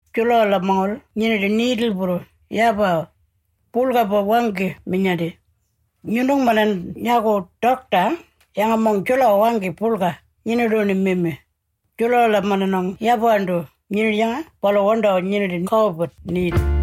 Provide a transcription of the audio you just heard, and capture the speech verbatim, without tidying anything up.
Chulo la mangol nyine de needle bro yaba pulga ba wangi minyade nyunung manan nyago doctor yang among chulo wangi pulga nyine do ni meme chulo la mananong yaba ando nyine yang palo wanda nyine de COVID need